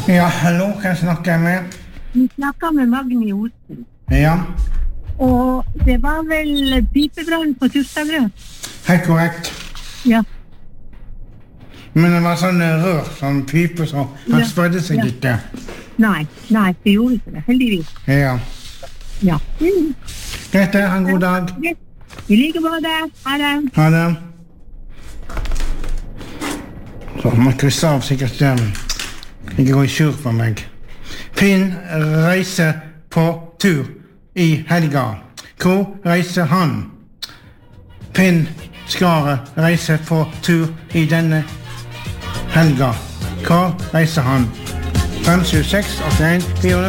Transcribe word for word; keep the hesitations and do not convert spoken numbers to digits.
Ja, hallo, hva snakker jeg med? Vi snakker med Magni Osen. Ja. Og det var vel pipebrann på Tustagrø? Helt korrekt. Ja. Men det var sånn rør, sånn pipe, så han Ja. spredde seg Ja. ikke. Nei, nei, det gjorde ikke det, heldigvis. Ja. Ja. Mm. Greit, ha en god dag. I like måte. Ha det. Ha det. Så må jeg krysse av sikkert um, ikke gå i sur for meg. Finn reiser på tur i helga. Hvor reiser han? Finn Skare reiser på tur i denne helga. Hvor reiser han? fem sju seks åtte en fire